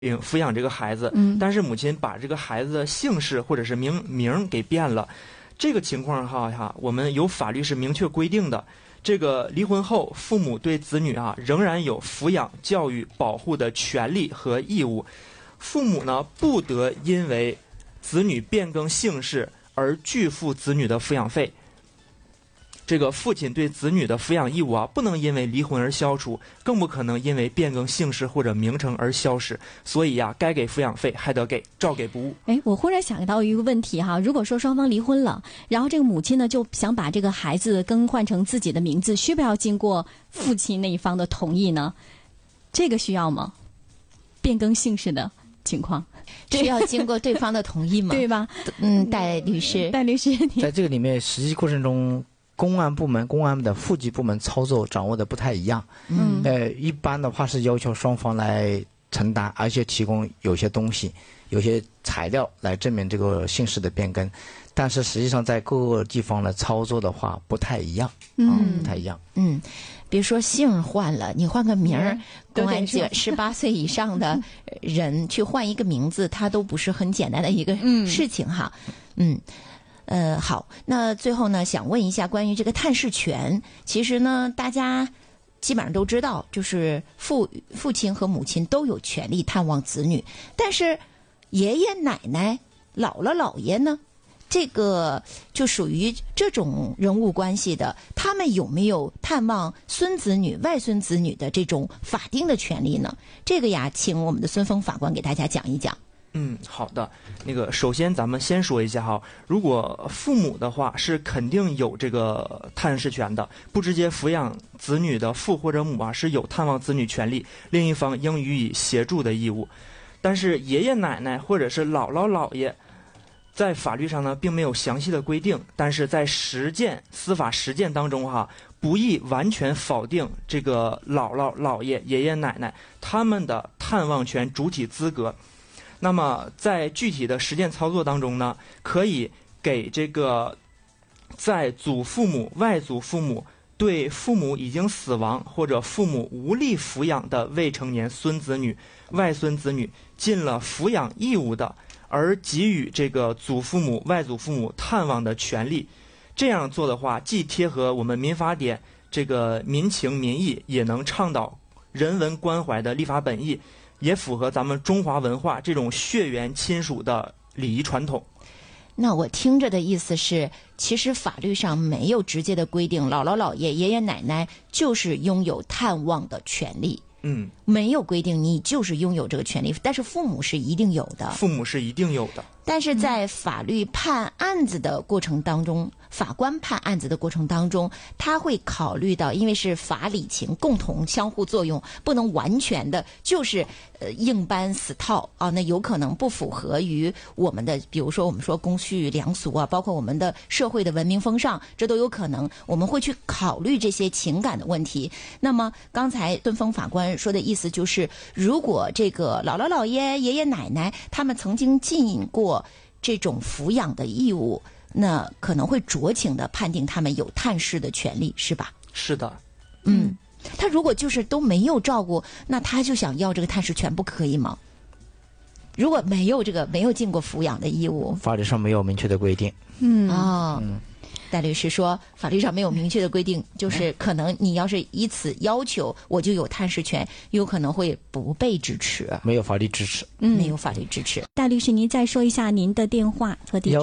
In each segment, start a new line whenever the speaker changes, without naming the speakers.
抚养这个孩子，但是母亲把这个孩子的姓氏或者是名给变了，这个情况哈，我们有法律是明确规定的。这个离婚后，父母对子女仍然有抚养、教育、保护的权利和义务。父母呢，不得因为子女变更姓氏而拒付子女的抚养费。这个父亲对子女的抚养义务不能因为离婚而消除，更不可能因为变更姓氏或者名称而消失。所以该给抚养费还得给，照给不误。
我忽然想到一个问题哈，如果说双方离婚了，然后这个母亲呢就想把这个孩子更换成自己的名字，需不要经过父亲那一方的同意呢？这个需要吗？变更姓氏的情况
需要经过对方的同意吗？
对吧？
戴律师，
在这个里面实际过程中，公安的户籍部门操作掌握的不太一样。一般的话是要求双方来承担，而且提供有些东西、有些材料来证明这个姓氏的变更。但是实际上在各个地方的操作的话不太一样，不太一样。
比如说姓换了，你换个名儿，公安局18岁以上的人去换一个名字，它都不是很简单的一个事情哈。好，那最后呢，想问一下关于这个探视权。其实呢，大家基本上都知道，就是父亲和母亲都有权利探望子女，但是爷爷奶奶、姥姥姥爷呢，这个就属于这种人物关系的，他们有没有探望孙子女、外孙子女的这种法定的权利呢？这个呀，请我们的孙峰法官给大家讲一讲。
好的。首先咱们先说一下哈，如果父母的话是肯定有这个探视权的，不直接抚养子女的父或者母是有探望子女权利，另一方应予以协助的义务。但是爷爷奶奶或者是姥姥姥爷，在法律上呢并没有详细的规定，但是在司法实践当中不宜完全否定这个姥姥姥爷、爷爷奶奶他们的探望权主体资格。那么在具体的实践操作当中呢，可以给这个在祖父母、外祖父母对父母已经死亡或者父母无力抚养的未成年孙子女、外孙子女尽了抚养义务的，而给予这个祖父母、外祖父母探望的权利。这样做的话，既贴合我们民法典这个民情民意，也能倡导人文关怀的立法本意，也符合咱们中华文化这种血缘亲属的礼仪传统。
那我听着的意思是，其实法律上没有直接的规定，姥姥姥爷、爷爷奶奶就是拥有探望的权利。没有规定你就是拥有这个权利，但是父母是一定有的。
父母是一定有的。
但是在法律判案子的过程当中，法官判案子的过程当中，他会考虑到，因为是法理情共同相互作用，不能完全的就是硬搬死套那有可能不符合于我们的，比如说我们说公序良俗包括我们的社会的文明风尚，这都有可能我们会去考虑这些情感的问题。那么刚才敦峰法官说的意思就是，如果这个姥姥姥爷、爷爷奶奶他们曾经尽过这种抚养的义务，那可能会酌情的判定他们有探视的权利，是吧？
是的。
他如果就是都没有照顾，那他就想要这个探视权，不可以吗？如果没有尽过抚养的义务，
法律上没有明确的规定。
戴律师说，法律上没有明确的规定，就是可能你要是以此要求，我就有探视权，有可能会不被支持，
没有法律支持。
没有法律支持。
戴律师，您再说一下您的电话和地址。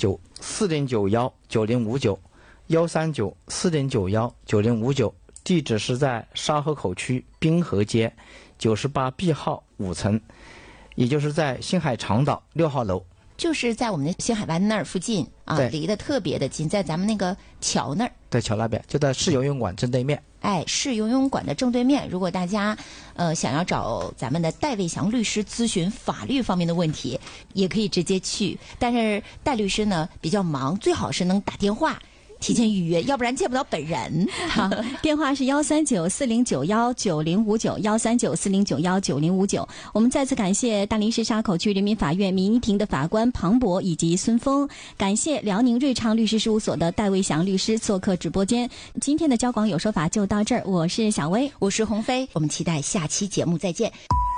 139-4091-9059，139-4091-9059，地址是在沙河口区滨河街98B号5层，也就是在星海长岛6号楼。
就是在我们的星海湾那儿附近离得特别的近，在咱们那个桥那儿，
在桥那边，就在市游泳馆正对面。
市游泳馆的正对面。如果大家想要找咱们的戴卫祥律师咨询法律方面的问题，也可以直接去。但是戴律师呢比较忙，最好是能打电话提前预约，要不然见不到本人。
好，电话是139-4091-9059，139-4091-9059。我们再次感谢大林市沙口区人民法院民一庭的法官庞博以及孙峰，感谢辽宁瑞昌律师事务所的戴卫祥律师做客直播间。今天的交广有说法就到这儿，我是小薇，
我是鸿飞，我们期待下期节目再见。